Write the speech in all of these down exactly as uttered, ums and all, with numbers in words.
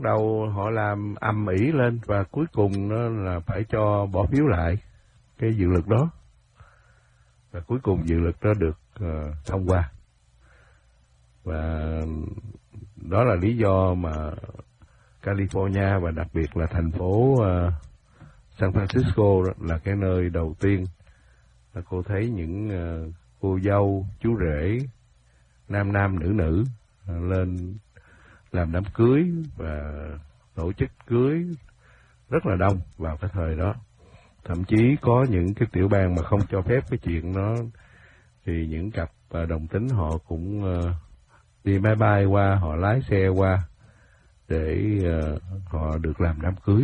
đầu họ làm ầm ĩ lên và cuối cùng nó là phải cho bỏ phiếu lại cái dự luật đó. Và cuối cùng dự luật đó được uh, thông qua. Và đó là lý do mà California và đặc biệt là thành phố uh, San Francisco là cái nơi đầu tiên là cô thấy những uh, cô dâu, chú rể, nam nam nữ nữ uh, lên làm đám cưới và tổ chức cưới rất là đông vào cái thời đó. Thậm chí có những cái tiểu bang mà không cho phép cái chuyện đó thì những cặp uh, đồng tính họ cũng uh, đi máy bay qua, họ lái xe qua để uh, họ được làm đám cưới.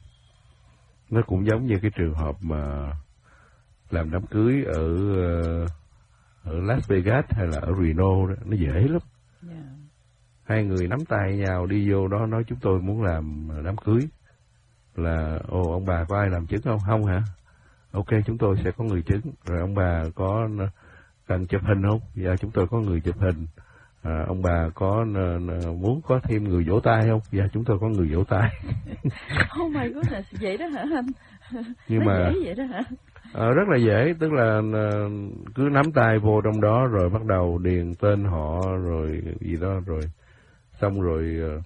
Nó cũng giống như cái trường hợp mà làm đám cưới ở uh, ở Las Vegas hay là ở Reno đó, nó dễ lắm. Yeah. Hai người nắm tay nhau đi vô đó nói chúng tôi muốn làm đám cưới. Là ồ ông bà có ai làm chứng không? Không hả? Ok, chúng tôi sẽ có người chứng. Rồi ông bà có cần chụp hình không? Dạ chúng tôi có người chụp hình. À, ông bà có uh, muốn có thêm người vỗ tay không? Dạ chúng tôi có người vỗ tay. Oh my goodness, vậy đó hả anh? Nhưng nó mà dễ vậy đó hả? À, rất là dễ, tức là uh, cứ nắm tay vô trong đó rồi bắt đầu điền tên họ rồi gì đó rồi xong rồi uh,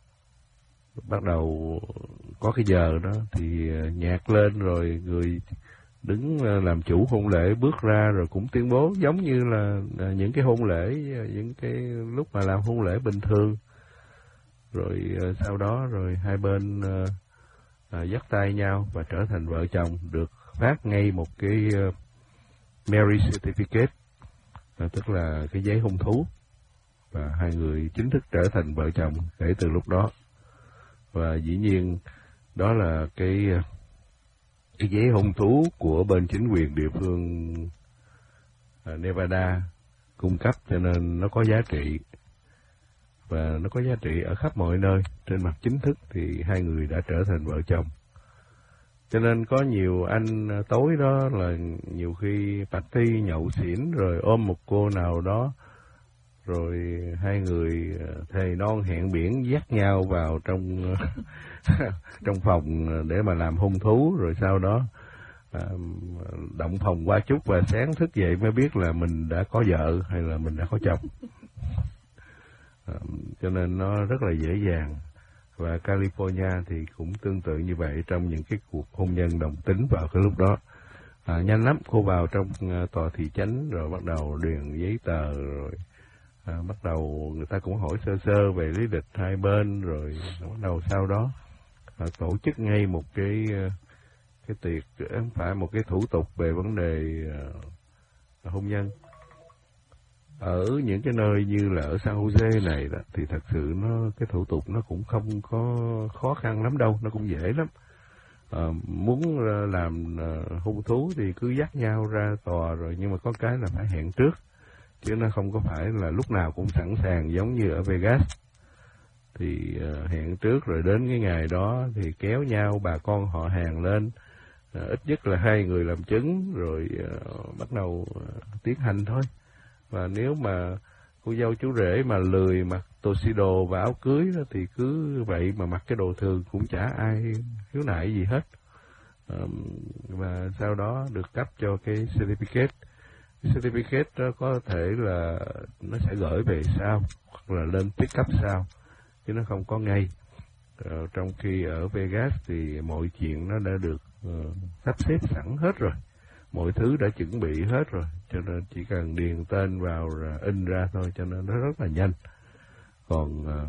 bắt đầu có cái giờ đó thì uh, nhạc lên rồi người đứng uh, làm chủ hôn lễ bước ra rồi cũng tuyên bố giống như là uh, những cái hôn lễ, uh, những cái lúc mà làm hôn lễ bình thường. Rồi uh, sau đó rồi hai bên uh, uh, dắt tay nhau và trở thành vợ chồng, được phát ngay một cái uh, marriage certificate, uh, tức là cái giấy hôn thú, và hai người chính thức trở thành vợ chồng kể từ lúc đó. Và dĩ nhiên đó là cái uh, cái giấy hôn thú của bên chính quyền địa phương uh, Nevada cung cấp, cho nên nó có giá trị và nó có giá trị ở khắp mọi nơi. Trên mặt chính thức thì hai người đã trở thành vợ chồng. Cho nên có nhiều anh tối đó là nhiều khi party nhậu xỉn rồi ôm một cô nào đó, rồi hai người thề non hẹn biển dắt nhau vào trong trong phòng để mà làm hôn thú, rồi sau đó à, động phòng qua chút và sáng thức dậy mới biết là mình đã có vợ hay là mình đã có chồng. À, cho nên nó rất là dễ dàng. Và California thì cũng tương tự như vậy trong những cái cuộc hôn nhân đồng tính vào cái lúc đó. À, nhanh lắm, cô vào trong uh, tòa thị chánh rồi bắt đầu điền giấy tờ, rồi à, bắt đầu người ta cũng hỏi sơ sơ về lý lịch hai bên, rồi bắt đầu sau đó à, tổ chức ngay một cái uh, cái tiệc, không phải một cái thủ tục về vấn đề uh, hôn nhân. Ở những cái nơi như là ở San Jose này đó, thì thật sự nó cái thủ tục nó cũng không có khó khăn lắm đâu, nó cũng dễ lắm. À, muốn làm uh, hôn thú thì cứ dắt nhau ra tòa rồi, nhưng mà có cái là phải hẹn trước, chứ nó không có phải là lúc nào cũng sẵn sàng giống như ở Vegas. Thì uh, hẹn trước rồi đến cái ngày đó thì kéo nhau bà con họ hàng lên, uh, ít nhất là hai người làm chứng, rồi uh, bắt đầu uh, tiến hành thôi. Và nếu mà cô dâu chú rể mà lười mặc tuxedo và áo cưới đó, thì cứ vậy mà mặc cái đồ thường cũng chả ai khiếu nại gì hết. À, và sau đó được cấp cho cái certificate. Cái certificate đó có thể là nó sẽ gửi về sau hoặc là lên pick up sau, chứ nó không có ngay. À, trong khi ở Vegas thì mọi chuyện nó đã được uh, sắp xếp sẵn hết rồi. Mọi thứ đã chuẩn bị hết rồi, cho nên chỉ cần điền tên vào rồi in ra thôi, cho nên nó rất là nhanh. Còn uh,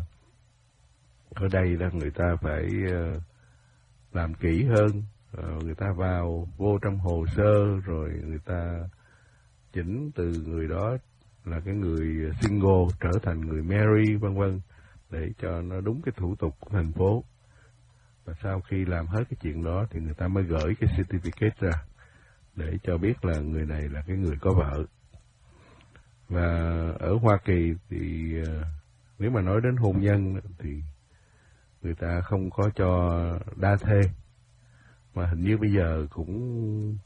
ở đây là người ta phải uh, làm kỹ hơn, uh, người ta vào vô trong hồ sơ rồi người ta chỉnh từ người đó là cái người single trở thành người marry vân vân, để cho nó đúng cái thủ tục của thành phố. Và sau khi làm hết cái chuyện đó thì người ta mới gửi cái certificate ra để cho biết là người này là cái người có vợ. Và ở Hoa Kỳ thì nếu mà nói đến hôn nhân thì người ta không có cho đa thê, mà hình như bây giờ cũng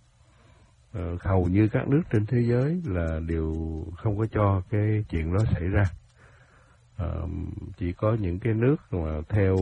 uh, hầu như các nước trên thế giới là đều không có cho cái chuyện đó xảy ra. Uh, chỉ có những cái nước mà theo